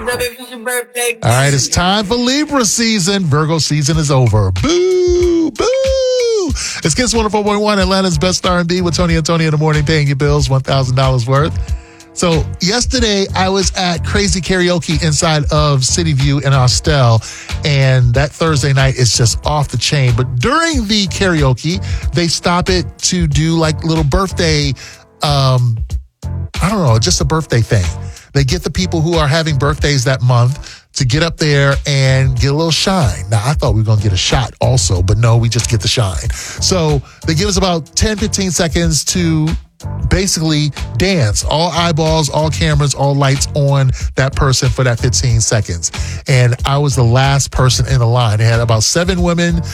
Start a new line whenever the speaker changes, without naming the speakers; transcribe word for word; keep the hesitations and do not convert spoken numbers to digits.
All right, it's time for Libra season. Virgo season is over. Boo, boo. It's Kiss one oh four point one, Atlanta's best R and B with Tony and Tony in the morning, paying your bills, one thousand dollars worth. So yesterday I was at Crazy Karaoke inside of City View in Austell, and that Thursday night is just off the chain. But during the karaoke, they stop it to do like little birthday, um, I don't know, just a birthday thing. They get the people who are having birthdays that month to get up there and get a little shine. Now, I thought we were going to get a shot also, but no, we just get the shine. So they give us about ten, fifteen seconds to basically dance. All eyeballs, all cameras, all lights on that person for that fifteen seconds. And I was the last person in the line. They had about seven women